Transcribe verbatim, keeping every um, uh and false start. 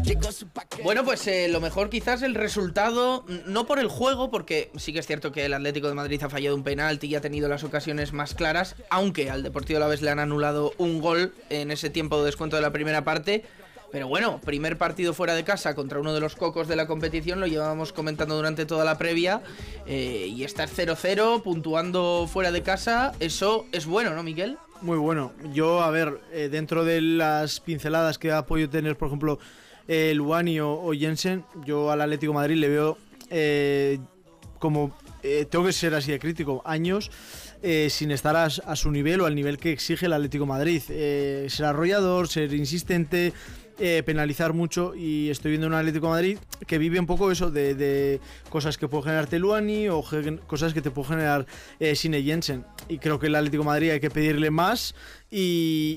Bueno, pues eh, lo mejor quizás el resultado, no por el juego, porque sí que es cierto que el Atlético de Madrid ha fallado un penalti y ha tenido las ocasiones más claras, aunque al Deportivo Alavés le han anulado un gol en ese tiempo de descuento de la primera parte. Pero bueno, primer partido fuera de casa contra uno de los cocos de la competición, lo llevábamos comentando durante toda la previa, eh, y estar cero cero, puntuando fuera de casa, eso es bueno, ¿no, Miguel? Muy bueno. Yo, a ver, eh, dentro de las pinceladas que ha podido tener, por ejemplo, eh, Luani o, o Jensen, yo al Atlético de Madrid le veo eh, como, eh, tengo que ser así de crítico, años eh, sin estar a, a su nivel o al nivel que exige el Atlético de Madrid. Eh, ser arrollador, ser insistente, eh, penalizar mucho, y estoy viendo un Atlético de Madrid que vive un poco eso de, de cosas que puede generarte Luani o ge- cosas que te puede generar eh, Sine Jensen, y creo que el Atlético de Madrid hay que pedirle más y,